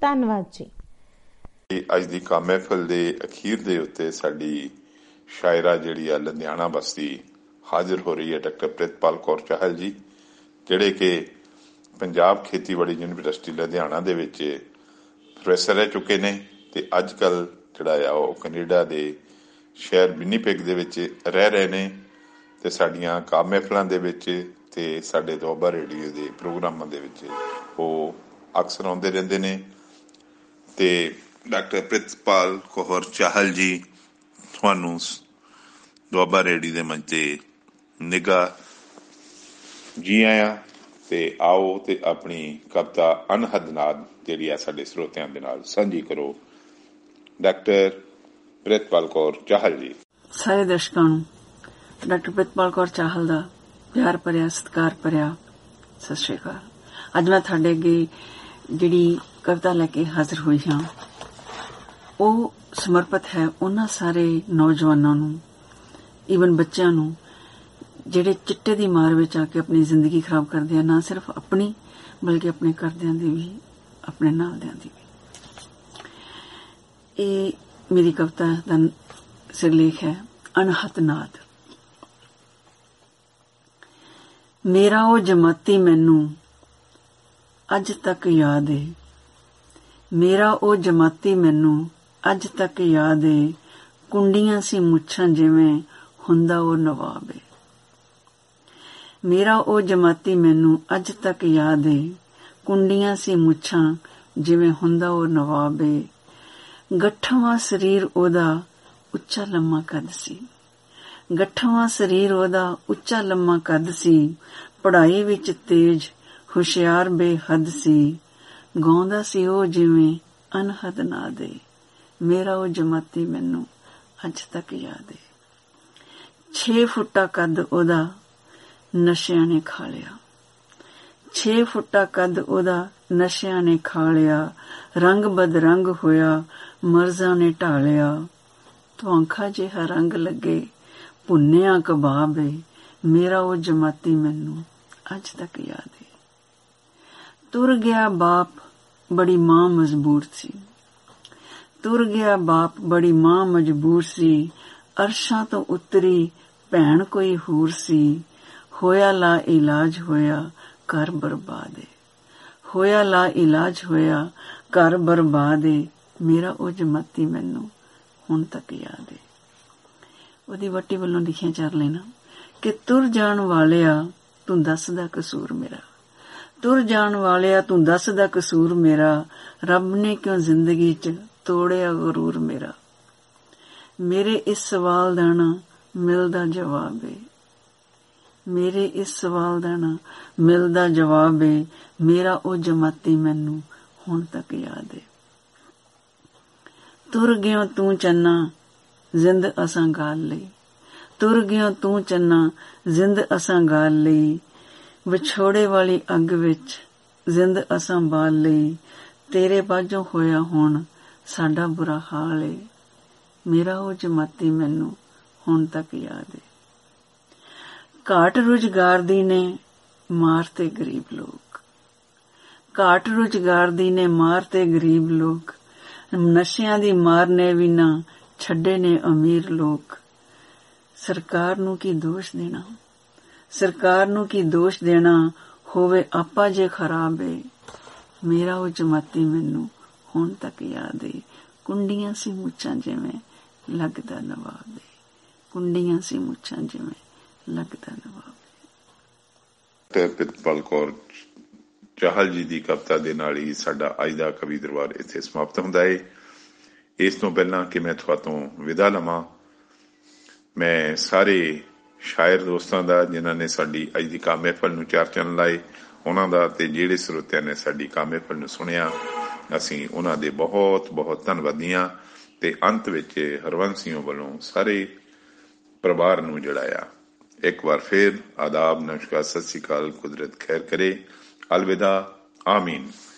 ਧੰਨਵਾਦ ਜੀ। ਅੱਜ ਦੀ ਕਾ ਮਹਿਫਲ ਦੇ ਅਖੀਰ ਦੇ ਉੱਤੇ ਸਾਡੀ ਸ਼ਾਇਰਾ ਜਿਹੜੀ ਆ ਲੁਧਿਆਣਾ ਬਸਤੀ ਹਾਜ਼ਰ ਹੋ ਰਹੀ ਹੈ, ਡਾਕਟਰ ਪ੍ਰਿਤਪਾਲ ਕੌਰ ਚਾਹਲ ਜੀ, ਜਿਹੜੇ ਕਿ ਪੰਜਾਬ ਖੇਤੀਬਾੜੀ ਯੂਨੀਵਰਸਿਟੀ ਲੁਧਿਆਣਾ ਦੇ ਵਿੱਚ ਪ੍ਰੋਫੈਸਰ ਰਹਿ ਚੁੱਕੇ ਨੇ ਤੇ ਅੱਜ ਕੱਲ੍ਹ ਜਿਹੜਾ ਆ ਉਹ ਕੈਨੇਡਾ ਦੇ ਸ਼ਹਿਰ ਵਿਨੀਪੈਗ ਦੇ ਵਿੱਚ ਰਹਿ ਰਹੇ ਨੇ ਤੇ ਸਾਡੀਆਂ ਕਾ ਮਹਿਫਲਾਂ ਦੇ ਵਿੱਚ ਤੇ ਸਾਡੇ ਦੁਆਬਾ ਰੇਡੀਓ ਦੇ ਪ੍ਰੋਗਰਾਮਾਂ ਦੇ ਵਿੱਚ ਉਹ ਅਕਸਰ ਆਉਂਦੇ ਰਹਿੰਦੇ ਨੇ। ਤੇ ਡਾਕਟਰ ਪ੍ਰਿਤਪਾਲ ਕੌਰ ਚਾਹਲ ਜੀ, ਤੁਹਾਨੂੰ ਦੁਆਬਾ ਰੇਡੀਓ ਦੇ ਮੰਚ ਤੇ ਨਿੱਘਾ ਜੀ ਆਇਆਂ ਤੇ ਆਓ ਤੇ ਆਪਣੀ ਕਵਿਤਾ ਅਨਹਦ ਨਾਦ ਜਿਹੜੀ ਆ ਸਾਡੇ ਸਰੋਤਿਆਂ ਦੇ ਨਾਲ ਸਾਂਝੀ ਕਰੋ। ਡਾਕਟਰ ਪ੍ਰਿਤਪਾਲ ਕੌਰ ਚਾਹਲ ਜੀ। ਸਾਰੇ ਦਰਸ਼ਕਾਂ ਨੂੰ ਡਾਕਟਰ ਪ੍ਰਿਤਪਾਲ ਕੌਰ ਚਾਹਲ ਦਾ ਪਿਆਰ ਭਰਿਆ ਸਤਿਕਾਰ ਭਰਿਆ ਸਤਿ ਸ਼੍ਰੀ ਅਕਾਲ। ਅੱਜ ਮੈਂ ਤੁਹਾਡੇ ਅੱਗੇ ਜਿਹੜੀ ਕਵਿਤਾ ਲੈ ਕੇ ਹਾਜ਼ਰ ਹੋਈ ਹਾਂ ਉਹ ਸਮਰਪਿਤ ਹੈ ਉਹਨਾਂ ਸਾਰੇ ਨੌਜਵਾਨਾਂ ਨੂੰ, ਈਵਨ ਬੱਚਿਆਂ ਨੂੰ, ਜਿਹੜੇ ਚਿੱਟੇ ਦੀ ਮਾਰ ਵਿੱਚ ਆ ਕੇ ਆਪਣੀ ਜ਼ਿੰਦਗੀ ਖਰਾਬ ਕਰਦੇ ਆ, ਨਾ ਸਿਰਫ ਆਪਣੀ ਬਲਕਿ ਆਪਣੇ ਘਰਦਿਆਂ ਦੀ ਵੀ, ਆਪਣੇ ਨਾਲਦਿਆਂ ਦੀ ਵੀ। ਇਹ ਮੇਰੀ ਕਵਿਤਾ ਦਾ ਸਿਰਲੇਖ ਹੈ ਅਨਹਦ ਨਾਦ। ਮੇਰਾ ਉਹ ਜਮਾਤੀ ਮੈਨੂੰ ਅੱਜ ਤੱਕ ਯਾਦ ਏ, ਮੇਰਾ ਉਹ ਜਮਾਤੀ ਮੈਨੂੰ ਅੱਜ ਤੱਕ ਯਾਦ ਏ, ਕੁੰਡੀਆਂ ਸੀ ਮੁੱਛਾਂ ਜਿਵੇਂ ਹੁੰਦਾ ਉਹ ਨਵਾਬ ਏ। ਮੇਰਾ ਉਹ ਜਮਾਤੀ ਮੈਨੂੰ ਅੱਜ ਤੱਕ ਯਾਦ ਏ, ਕੁੰਡੀਆਂ ਸੀ ਮੁੱਛਾਂ ਜਿਵੇਂ ਹੁੰਦਾ ਉਹ ਨਵਾਬ ਏ। ਗੱਠਵਾਂ ਸਰੀਰ ਉਹਦਾ ਉੱਚਾ ਲੰਮਾ ਕੱਦ ਸੀ, ਗੱਠਵਾਂ ਸਰੀਰ ਉਹਦਾ ਉੱਚਾ ਲੰਮਾ ਕੱਦ ਸੀ, ਪੜ੍ਹਾਈ ਵਿੱਚ ਤੇਜ਼ ਹੁਸ਼ਿਆਰ ਬੇਹੱਦ ਸੀ, ਗਾਉਂਦਾ ਸੀ ਉਹ ਜਿਵੇਂ ਅਨਹਦ ਨਾਦ ਏ। ਮੇਰਾ ਉਹ ਜਮਾਤੀ ਮੈਨੂੰ ਅੱਜ ਤੱਕ ਯਾਦ ਏ। 6 ਫੁੱਟਾ ਕੱਦ ਉਹਦਾ ਨਸ਼ਿਆਂ ਨੇ ਖਾ ਲਿਆ, 6 ਫੁੱਟਾ ਕੱਦ ਉਹਦਾ ਨਸ਼ਿਆਂ ਨੇ ਖਾ ਲਿਆ, ਰੰਗ ਬਦਰੰਗ ਹੋਇਆ ਮਰਜ਼ਾਂ ਨੇ ਢਾਲਿਆ, ਧੌਂਖਾ ਜਿਹਾ ਰੰਗ ਲੱਗੇ ਭੁੰਨਿਆ ਕਬਾਬ ਏ। ਮੇਰਾ ਉਹ ਜਮਾਤੀ ਮੈਨੂੰ ਅੱਜ ਤੱਕ ਯਾਦ ਏ। ਤੁਰ ਗਿਆ ਬਾਪ ਬੜੀ ਮਾਂ ਮਜਬੂਰ ਸੀ, ਤੁਰ ਗਿਆ ਬਾਪ ਬੜੀ ਮਾਂ ਮਜਬੂਰ ਸੀ, ਅਰਸ਼ਾਂ ਤੋਂ ਉਤਰੀ ਭੈਣ ਕੋਈ ਹੂਰ ਸੀ, ਹੋਇਆ ਲਾ ਇਲਾਜ ਹੋਇਆ ਘਰ ਬਰਬਾਦ ਏ, ਹੋਇਆ ਲਾ ਇਲਾਜ ਹੋਇਆ ਘਰ ਬਰਬਾਦ ਏ। ਮੇਰਾ ਉਹ ਜਮਾਤੀ ਮੈਨੂੰ ਹੁਣ ਤੱਕ ਯਾਦ ਏ। ਉਹਦੀ ਵਟੀ ਵੱਲੋਂ ਲਿਖੀਆਂ 4 ਲਾਈਨਾਂ ਕਿ ਤੁਰ ਜਾਣ ਵਾਲਿਆ ਤੂੰ ਦੱਸਦਾ ਕਸੂਰ ਮੇਰਾ, ਤੁਰ ਜਾਣ ਵਾਲਿਆ ਤੂੰ ਦੱਸਦਾ ਕਸੂਰ ਮੇਰਾ, ਰੱਬ ਨੇ ਕਿਉਂ ਜ਼ਿੰਦਗੀ 'ਚ ਤੋੜਿਆ ਗਰੂਰ ਮੇਰਾ। ਮੇਰੇ ਇਸ ਸਵਾਲ ਦਾ ਨਾ ਮਿਲਦਾ ਜਵਾਬ ਏ, ਮੇਰੇ ਇਸ ਸਵਾਲ ਦਾ ਨਾ ਮਿਲਦਾ ਜਵਾਬ ਏ। ਮੇਰਾ ਉਹ ਜਮਾਤੀ ਮੈਨੂੰ ਹੁਣ ਤੱਕ ਯਾਦ ਏ। ਤੁਰ ਗਿਆ ਤੂੰ ਚੰਨਾ ਜ਼ਿੰਦ ਅਸਾਂ ਗਾਲ ਲਈ, ਤੁਰ ਗਿਆ ਤੂੰ ਚੰਨਾ ਜ਼ਿੰਦ ਅਸਾਂ ਗਾਲ ਲਈ, ਵਿਛੋੜੇ ਵਾਲੀ ਅੱਗ ਵਿੱਚ ਜ਼ਿੰਦ ਅਸਾਂ ਬਾਲ ਲਈ, ਤੇਰੇ ਬਾਝੋਂ ਹੋਇਆ ਹੁਣ ਸਾਡਾ ਬੁਰਾ ਹਾਲ ਏ। ਮੇਰਾ ਉਹ ਜਮਾਤੀ ਮੈਨੂੰ ਹੁਣ ਤੱਕ ਯਾਦ ਏ। ਘਾਟ ਰੁਜ਼ਗਾਰ ਦੀ ਨੇ ਮਾਰ ਤੇ ਗਰੀਬ ਲੋਕ, ਘਾਟ ਰੁਜ਼ਗਾਰ ਦੀ ਨੇ ਮਾਰ ਤੇ ਗਰੀਬ ਲੋਕ, ਨਸ਼ਿਆਂ ਦੀ ਮਾਰ ਨੇ ਵੀ ਨਾ ਛੱਡੇ ਨੇ ਅਮੀਰ ਲੋਕ। ਸਰਕਾਰ ਨੂੰ ਕੀ ਦੋਸ਼ ਦੇਣਾ, ਸਰਕਾਰ ਨੂੰ ਕੀ ਦੋਸ਼ ਦੇਣਾ, ਹੋਵੇ ਆਪਾ ਜੇ ਖਰਾਬ ਏ। ਮੇਰਾ ਉਹ ਜਮਾਤੀ ਮੈਨੂੰ ਹੁਣ ਤੱਕ ਯਾਦ ਏ। ਕੁੰਡੀਆਂ ਸੀ ਮੁੱਛਾਂ ਜਿਵੇਂ ਲੱਗਦਾ ਨਵਾਬ ਏ, ਕੁੰਡੀਆਂ ਸੀ ਮੁੱਛਾਂ ਜਿਵੇਂ ਲੱਗਦਾ ਨਵਾਬ ਏ। ਪ੍ਰਿਤਪਾਲ ਕੌਰ ਚਾਹਲ ਜੀ ਦੀ ਕਵਿਤਾ ਦੇ ਨਾਲ ਹੀ ਸਾਡਾ ਅੱਜ ਦਾ ਕਵੀ ਦਰਬਾਰ ਇੱਥੇ ਸਮਾਪਤ ਹੁੰਦਾ ਹੈ। ਇਸ ਤੋਂ ਪਹਿਲਾਂ ਕਿ ਮੈਂ ਤੁਹਾਤੋਂ ਵਿਦਾ ਲਵਾਂ, ਮੈਂ ਸਾਰੇ ਸ਼ਾਇਰ ਦੋਸਤਾਂ ਦਾ ਜਿਨ੍ਹਾਂ ਨੇ ਸਾਡੀ ਅੱਜ ਦੀ ਕਾ ਮਹਿਫਲ ਨੂੰ 4 ਚੰਨ ਲਾਏ, ਉਹਨਾਂ ਦਾ ਤੇ ਜਿਹੜੇ ਸਰੋਤਿਆਂ ਨੇ ਸਾਡੀ ਕਾ ਮਹਿਫਲ ਨੂੰ ਸੁਣਿਆ, ਅਸੀਂ ਉਹਨਾਂ ਦੇ ਬਹੁਤ ਬਹੁਤ ਧੰਨਵਾਦੀ ਹਾਂ। ਤੇ ਅੰਤ ਵਿੱਚ ਹਰਵੰਸੀਆਂ ਵੱਲੋਂ ਸਾਰੇ ਪਰਿਵਾਰ ਨੂੰ ਜਿਹੜਾ ਆ ਇੱਕ ਵਾਰ ਫਿਰ ਆਦਾਬ, ਨਮਸਕਾਰ, ਸਤਿ ਸ਼੍ਰੀ ਅਕਾਲ, ਕੁਦਰਤ ਖੈਰ ਕਰੇ, ਅਲਵਿਦਾ, ਆਮੀਨ।